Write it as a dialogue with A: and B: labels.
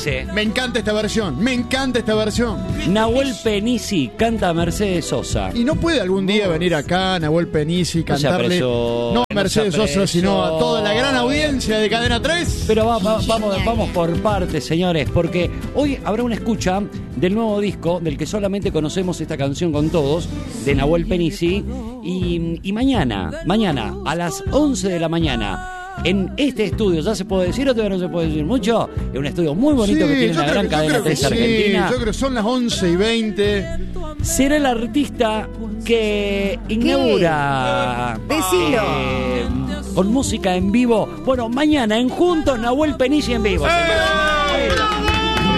A: dice.
B: Me encanta esta versión, me encanta esta versión.
A: Nahuel Penisi canta a Mercedes Sosa.
B: ¿Y no puede algún día venir acá Nahuel Penisi y cantarle, no a Mercedes Sosa, sino a toda la gran audiencia de Cadena 3?
A: Pero vamos por partes, señores, porque hoy habrá una escucha del nuevo disco, del que solamente conocemos esta canción con todos, de Nahuel Penisi, y mañana, a las 11 de la mañana, en este estudio, ¿ya se puede decir o todavía no se puede decir mucho? Es un estudio muy bonito que tiene la gran Cadena 3 Argentina.
B: Yo creo que son las 11:20.
A: Será el artista que inaugura
C: Decilo.
A: con música en vivo. Bueno, mañana en Juntos Nahuel Penisi en vivo.